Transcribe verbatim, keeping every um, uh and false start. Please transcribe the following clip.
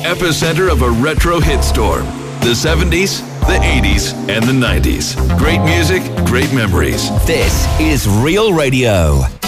epicenter of a retro hit storm. The seventies, the eighties, and the nineties. Great music, great memories. This is Real Radio.